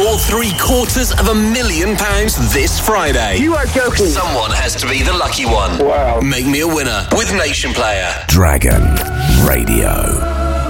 Score £750,000 this Friday. You are joking. Someone has to be the lucky one. Wow. Make me a winner with Nation Player. Dragon Radio.